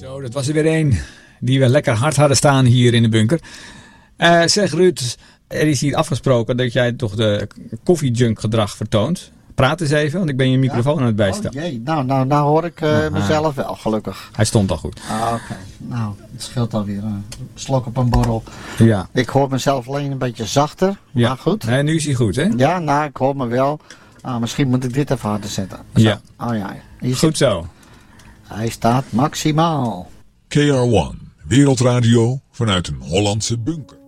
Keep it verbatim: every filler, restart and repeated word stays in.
Zo, dat was er weer één die we lekker hard hadden staan hier in de bunker. Uh, zeg Ruud, er is hier afgesproken dat jij toch de koffiejunk gedrag vertoont. Praat eens even, want ik ben je microfoon ja? aan het bijstellen. Oh jee, nou, nou, nou hoor ik uh, oh, mezelf wel, gelukkig. Hij stond al goed. Ah, oké. Okay. Nou, het scheelt alweer. Een slok op een borrel. Ja. Ik hoor mezelf alleen een beetje zachter, ja. maar goed. Nee, nu is hij goed, hè? Ja, nou, ik hoor me wel. Ah, misschien moet ik dit even harder zetten. Zo. Ja. Oh ja. Hier goed zit... zo. Hij staat maximaal. K R one, Wereldradio vanuit een Hollandse bunker.